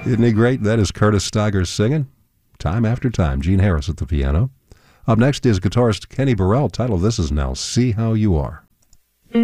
Isn't he great? That is Curtis Stigers singing Time After Time. Gene Harris at the piano. Up next is guitarist Kenny Burrell. Title of this is Now See How You Are.